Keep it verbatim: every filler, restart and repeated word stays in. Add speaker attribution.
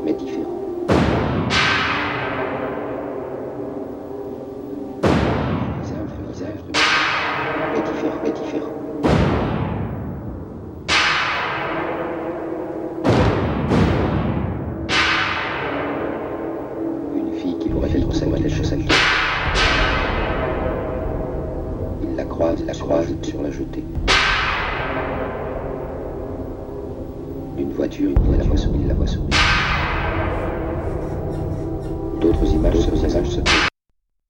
Speaker 1: mais différent. Visage, le visage, mais différent, mais différent. Une fille qui pourrait être sa modèle chaussette. Il la croise, la croise sur la jetée. Une voiture, il la voit sourire, il la voit sourire. D'autres images, d'autres images se